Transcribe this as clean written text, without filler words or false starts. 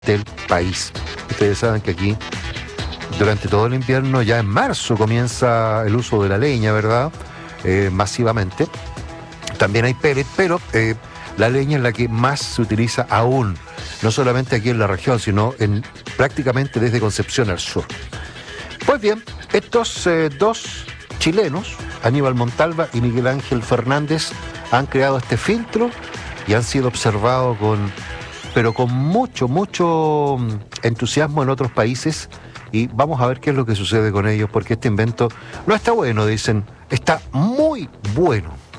del país. Ustedes saben que aquí durante todo el invierno, ya en marzo comienza el uso de la leña, ¿verdad? Masivamente. También hay pellet, pero la leña es la que más se utiliza aún, no solamente aquí en la región, sino prácticamente desde Concepción al sur. Pues bien, estos dos chilenos, Aníbal Montalva y Miguel Ángel Fernández, han creado este filtro y han sido observados pero con mucho entusiasmo en otros países, y vamos a ver qué es lo que sucede con ellos, porque este invento no está bueno, dicen, está muy bueno.